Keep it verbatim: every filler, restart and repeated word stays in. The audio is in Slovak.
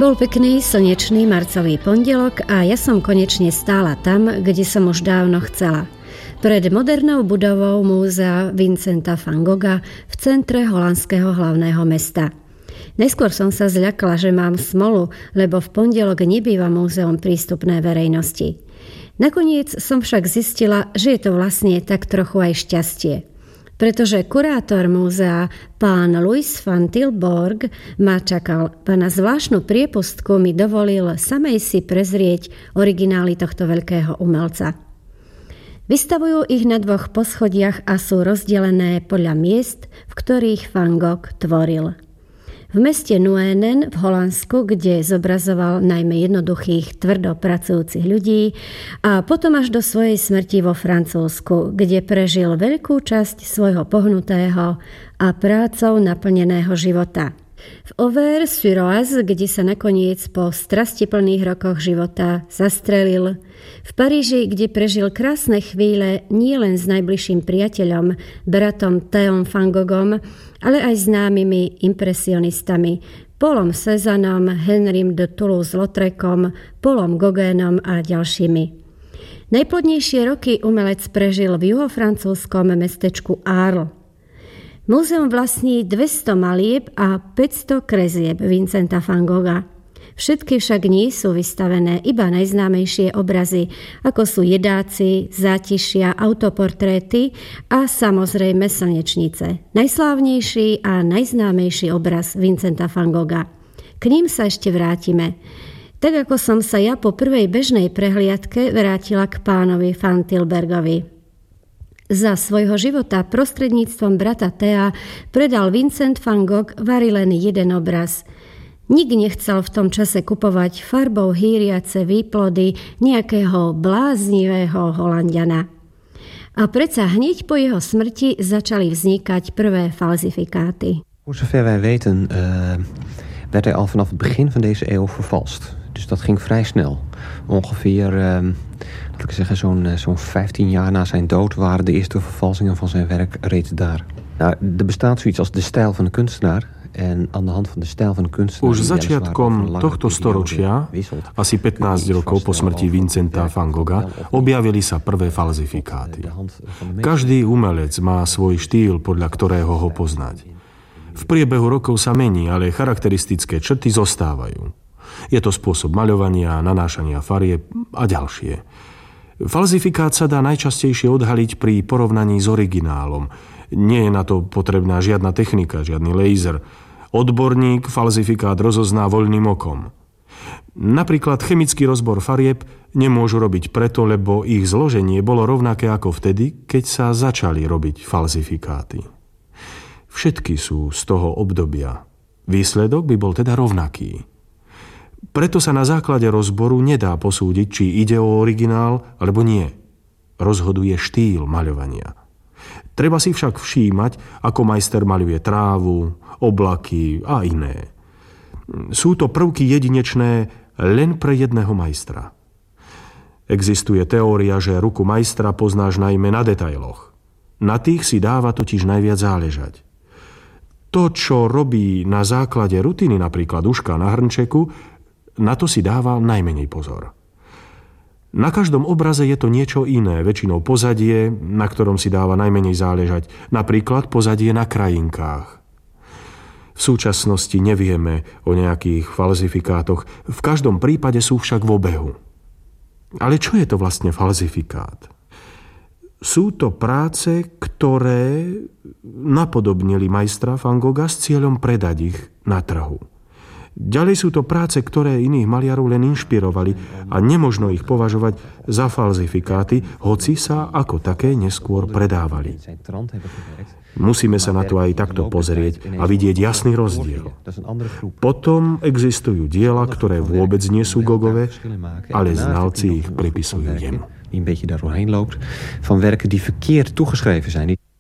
Bol pekný, slnečný marcový pondelok a ja som konečne stála tam, kde som už dávno chcela. Pred modernou budovou múzea Vincenta van Gogha v centre holandského hlavného mesta. Neskôr som sa zľakla, že mám smolu, lebo v pondelok nebýva múzeum prístupné verejnosti. Nakoniec som však zistila, že je to vlastne tak trochu aj šťastie. Pretože kurátor múzea, pán Louis van Tilburg, ma čakal a na zvláštnu priepustku mi dovolil samej si prezrieť originály tohto veľkého umelca. Vystavujú ich na dvoch poschodiach a sú rozdelené podľa miest, v ktorých Van Gogh tvoril. V meste Nuenen v Holandsku, kde zobrazoval najmä jednoduchých, tvrdo pracujúcich ľudí, a potom až do svojej smrti vo Francúzsku, kde prežil veľkú časť svojho pohnutého a prácou naplneného života. V Auvers-sur-Oise, kde sa nakoniec po strastiplných rokoch života zastrelil. V Paríži, kde prežil krásne chvíle nielen s najbližším priateľom, bratom Théom van Goghom, ale aj známymi impresionistami, Paulom Cézannom, Henrym de Toulouse-Lautrecom, Paulom Gauguinom a ďalšími. Najplodnejšie roky umelec prežil v juhofrancúzskom mestečku Arles. Múzeum vlastní dvesto malieb a päťsto kresieb Vincenta van Gogha. Všetky však nie sú vystavené, iba najznámejšie obrazy, ako sú Jedáci, Zátišia, autoportréty a samozrejme Slnečnice. Najslávnejší a najznámejší obraz Vincenta van Gogha. K ním sa ešte vrátime. Tak ako som sa ja po prvej bežnej prehliadke vrátila k pánovi van Tilburgovi. Za svojho života prostredníctvom brata Thea predal Vincent van Gogh vari len jeden obraz. Nik nechcel v tom čase kupovať farbou hýriace výplody nejakého bláznivého Holanďana. A predsa hneď po jeho smrti začali vznikať prvé falzifikáty. Voor zover wij weten uh, werd hij al vanaf het begin van deze eeuw vervalst. Dus dat ging vrij snel. Ongeveer... Uh, laat ik zeggen, zo'n, zo'n vijftien jaar na zijn dood waren de eerste vervalsingen van zijn werk reeds daar. Nou, er bestaat zoiets als de stijl van de kunstenaar. En aan de hand van de stijl van de kunstenaar... Už začiatkom tohto storočia, asi pätnásť rokov po smrti Vincenta van Gogha, objavili sa prvé falzifikáty. Každý umelec má svoj štýl, podľa ktorého ho poznať. V priebehu rokov sa mení, ale charakteristické črty zostávajú. Je to spôsob maľovania, nanášania farieb a ďalšie. Falzifikát sa dá najčastejšie odhaliť pri porovnaní s originálom. Nie je na to potrebná žiadna technika, žiadny laser. Odborník falzifikát rozozná voľným okom. Napríklad chemický rozbor farieb nemôžu robiť preto, lebo ich zloženie bolo rovnaké ako vtedy, keď sa začali robiť falzifikáty. Všetky sú z toho obdobia. Výsledok by bol teda rovnaký. Preto sa na základe rozboru nedá posúdiť, či ide o originál, alebo nie. Rozhoduje štýl maľovania. Treba si však všímať, ako majster maľuje trávu, oblaky a iné. Sú to prvky jedinečné len pre jedného majstra. Existuje teória, že ruku majstra poznáš najmä na detailoch. Na tých si dáva totiž najviac záležať. To, čo robí na základe rutiny, napríklad uška na hrnčeku, na to si dáva najmenej pozor. Na každom obraze je to niečo iné, väčšinou pozadie, na ktorom si dáva najmenej záležať, napríklad pozadie na krajinkách. V súčasnosti nevieme o nejakých falzifikátoch, v každom prípade sú však v obehu. Ale čo je to vlastne falzifikát? Sú to práce, ktoré napodobnili majstra Van Gogha s cieľom predať ich na trhu. Ďalej sú to práce, ktoré iných maliarov len inšpirovali a nemožno ich považovať za falzifikáty, hoci sa ako také neskôr predávali. Musíme sa na to aj takto pozrieť a vidieť jasný rozdiel. Potom existujú diela, ktoré vôbec nie sú Gogové, ale znalci ich pripisujú jemu. Die een beetje daar doorheen loopt, van werken die verkeerd toegeschreven zijn.